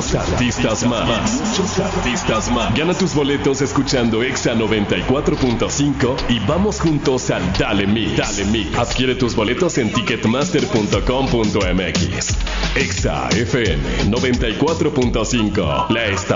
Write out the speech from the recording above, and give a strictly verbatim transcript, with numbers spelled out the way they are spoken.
muchos artistas más. Muchos artistas más. Gana tus boletos escuchando Exa noventa y cuatro punto cinco y vamos juntos al Dale Mix. Dale Mix. Adquiere tus boletos en ticketmaster punto com punto m x. Exa F M noventa y cuatro punto cinco. La estación